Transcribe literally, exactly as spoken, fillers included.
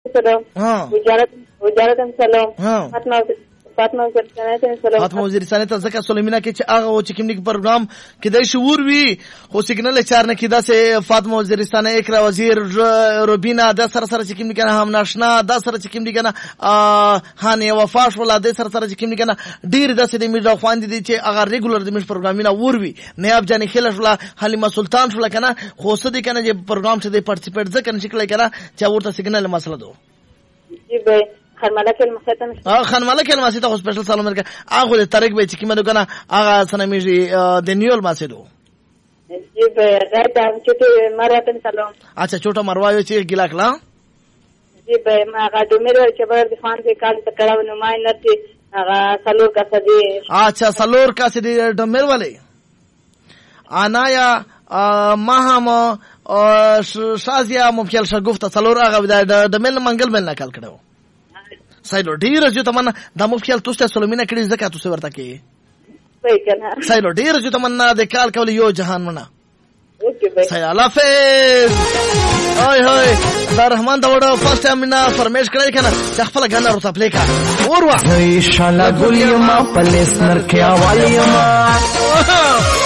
سلام وزارت وزارت سلام فاطمه فاطمه سلام فاطمه وزیرستان ته ځکه سلیمینا کې چې هغه چې کوم پروګرام کې د شعور وی خو سیګنل چارنه کې دا سه فاطمه وزیرستان اقرا وزیر روبینا د سره سره چې کوم کنه هم ناشنا د سره چې کوم کنه هانه وفاش ولا د سره سره چې کوم کنه ډیر د سه د میډا خواندې دي چې هغه ریګولر د مش پروګرامینه ور وی نیاب جان خلش ولا حلیمه سلطان شو کنه خو څه دي کنه چې پروګرام ته د پارټیسپیټ ځکه نشي کولای کنه چې ورته سیګنل مسله دو جی به خان ملک المسیتم اه خان ملک المسیتم سپیشل سلام ورکا هغه طریق به چې کیمه کنه هغه سنمیږي د نیول ماسیدو جی به راته چې مراتن سلام اچھا چوټه مروایو چې ګلا کلا جی به ما هغه دمر چې بر د خان دې کال ته کړه نو ما نه چې هغه سلور کا سدي اچھا سلور کا سدي دمر والے انایا ماهم شازیا مفیل شګفت سلور هغه د مل منګل مل نکال کړو سایلو ډیر جو تمنا د مفیل توسته سلمینا کړي زکات اوسه ورته کې وای کنه سایلو ډیر جو تمنا د کال کول یو جهان منا اوکے بھائی سای الله حافظ اوه هوي د رحمان دا وړو فرست ټایم نه فرمیش کړی کنه چې خپل غنه ورته پلی کا اوروا ان شاء الله ګل یما پلیس نر کیا والی یما